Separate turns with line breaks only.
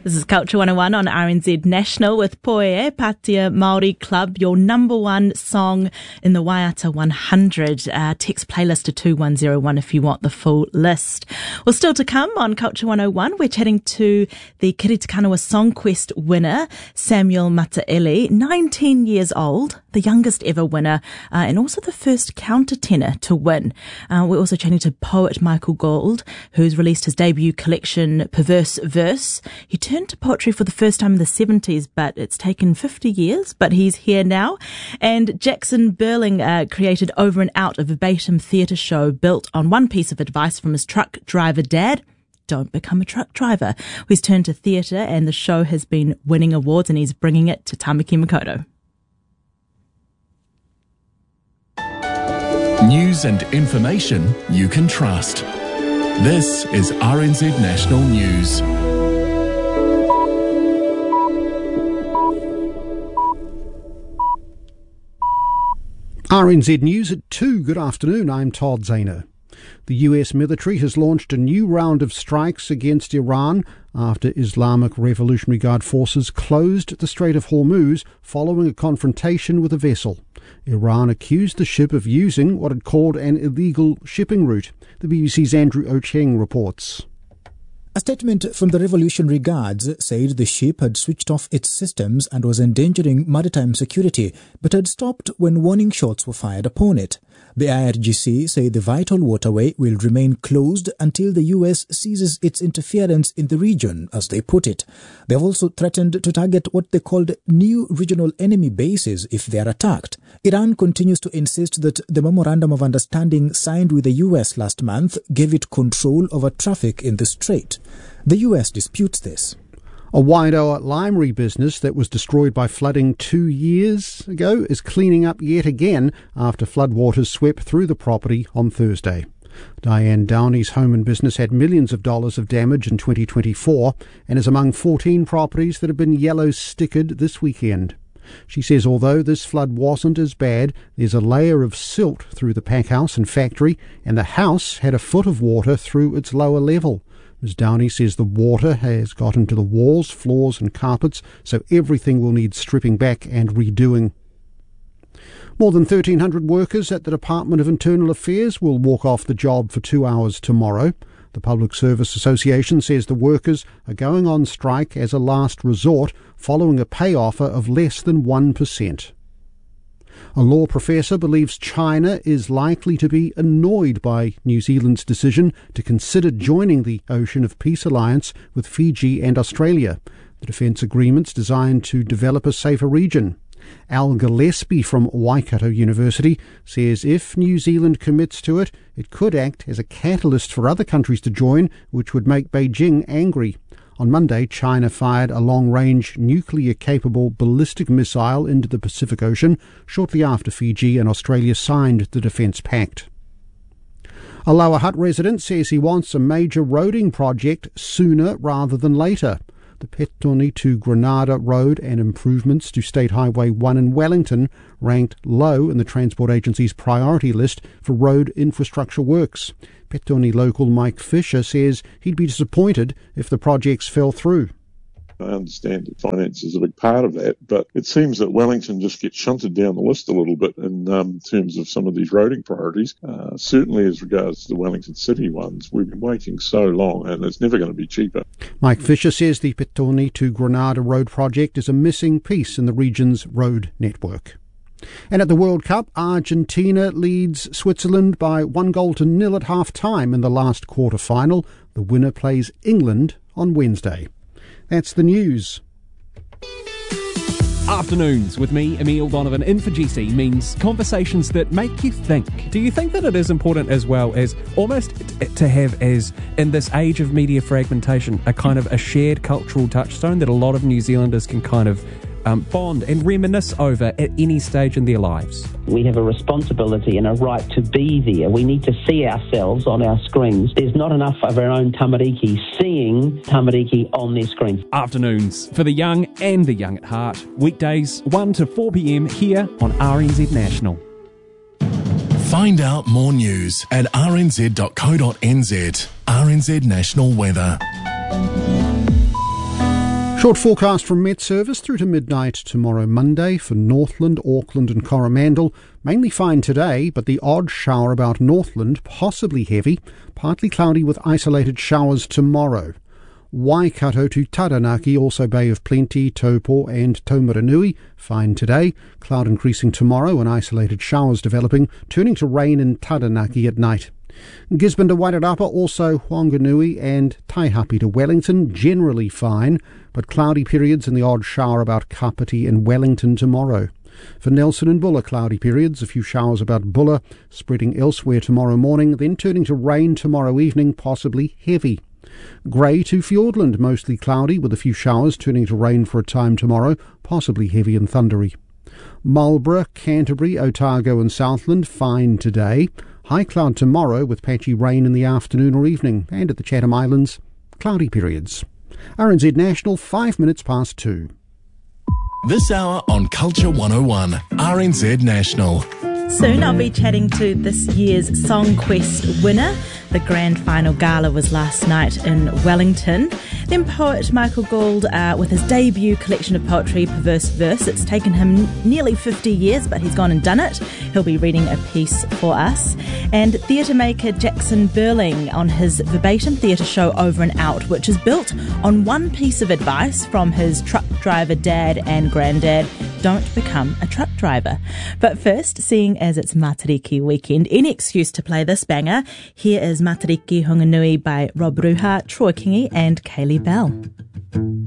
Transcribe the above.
This is Culture 101 on RNZ National with Poe Patia Māori Club, your number one song in the Waiata 100. Text playlist to 2101 if you want the full list. Well, still to come on Culture 101, we're chatting to the Kiritikanawa Song Quest winner, Samuel Mataele, 19 years old, the youngest ever winner, and also the first countertenor to win. We're also chatting to poet Michael Gould, who's released his debut collection, Perverse Verse. He turned to poetry for the first time in the 70s, but it's taken 50 years, but he's here now. And Jackson Burling created Over and Out, a verbatim theatre show built on one piece of advice from his truck driver dad: don't become a truck driver. He's turned to theatre, and the show has been winning awards, and he's bringing it to Tamaki Makaurau.
News and information you can trust. This is RNZ National News.
RNZ News at 2. Good afternoon, I'm Todd Zahner. The US military has launched a new round of strikes against Iran after Islamic Revolutionary Guard forces closed the Strait of Hormuz following a confrontation with a vessel. Iran accused the ship of using what it called an illegal shipping route. The BBC's Andrew O'Cheng reports.
A statement from the Revolutionary Guards said the ship had switched off its systems and was endangering maritime security, but had stopped when warning shots were fired upon it. The IRGC say the vital waterway will remain closed until the US ceases its interference in the region, as they put it. They have also threatened to target what they called new regional enemy bases if they are attacked. Iran continues to insist that the Memorandum of Understanding signed with the US last month gave it control over traffic in the strait. The US disputes this.
A Wairoa limery business that was destroyed by flooding 2 years ago is cleaning up yet again after floodwaters swept through the property on Thursday. Diane Downey's home and business had millions of dollars of damage in 2024 and is among 14 properties that have been yellow stickered this weekend. She says although this flood wasn't as bad, there's a layer of silt through the packhouse and factory, and the house had a foot of water through its lower level. Ms. Downey says the water has got into the walls, floors and carpets, so everything will need stripping back and redoing. More than 1,300 workers at the Department of Internal Affairs will walk off the job for 2 hours tomorrow. The Public Service Association says the workers are going on strike as a last resort following a pay offer of less than 1%. A law professor believes China is likely to be annoyed by New Zealand's decision to consider joining the Ocean of Peace alliance with Fiji and Australia. The defence agreement's designed to develop a safer region. Al Gillespie from Waikato University says if New Zealand commits to it, it could act as a catalyst for other countries to join, which would make Beijing angry. On Monday, China fired a long-range, nuclear-capable ballistic missile into the Pacific Ocean shortly after Fiji and Australia signed the defence pact. A Lower Hutt resident says he wants a major roading project sooner rather than later. The Petone to Granada Road and improvements to State Highway 1 in Wellington ranked low in the Transport Agency's priority list for road infrastructure works. Petone local Mike Fisher says he'd be disappointed if the projects fell through.
I understand that finance is a big part of that, but it seems that Wellington just gets shunted down the list a little bit in terms of some of these roading priorities. Certainly as regards to the Wellington City ones, we've been waiting so long and it's never going to be cheaper.
Mike Fisher says the Petone to Granada Road project is a missing piece in the region's road network. And at the World Cup, Argentina leads Switzerland by 1-0 at half-time in the last quarter-final. The winner plays England on Wednesday. That's the news.
Afternoons with me, Emile Donovan, in for GC means conversations that make you think. Do you think that it is important as well as almost to have, as in this age of media fragmentation, a kind of a shared cultural touchstone that a lot of New Zealanders can kind of bond and reminisce over at any stage in their lives?
We have a responsibility and a right to be there. We need to see ourselves on our screens. There's not enough of our own tamariki seeing tamariki on their screens.
Afternoons for the young and the young at heart. Weekdays 1 to 4 p.m. here on RNZ National.
Find out more news at rnz.co.nz. RNZ National Weather.
Short forecast from Met Service through to midnight tomorrow Monday for Northland, Auckland and Coromandel. Mainly fine today, but the odd shower about Northland, possibly heavy. Partly cloudy with isolated showers tomorrow. Waikato to Taranaki, also Bay of Plenty, Taupo and Taumaranui. Fine today. Cloud increasing tomorrow and isolated showers developing, turning to rain in Taranaki at night. Gisborne to Wairarapa, also Whanganui and Taihape to Wellington, generally fine, but cloudy periods and the odd shower about Kapiti and Wellington tomorrow. For Nelson and Bulla, cloudy periods, a few showers about Bulla, spreading elsewhere tomorrow morning, then turning to rain tomorrow evening, possibly heavy. Grey to Fiordland, mostly cloudy, with a few showers turning to rain for a time tomorrow, possibly heavy and thundery. Marlborough, Canterbury, Otago and Southland, fine today. High cloud tomorrow with patchy rain in the afternoon or evening, and at the Chatham Islands, cloudy periods. RNZ National, 5 minutes past 2.
This hour on Culture 101, RNZ National.
Soon I'll be chatting to this year's Song Quest winner. The grand final gala was last night in Wellington. Then poet Michael Gould with his debut collection of poetry, Perverse Verse. It's taken him nearly 50 years, but he's gone and done it. He'll be reading a piece for us. And theatre maker Jackson Burling on his verbatim theatre show Over and Out, which is built on one piece of advice from his truck driver dad and granddad: don't become a truck driver. But first, seeing as it's Matariki weekend, any excuse to play this banger. Here is Matariki Honganui by Rob Ruha, Troy Kingi and Kaylee Bell.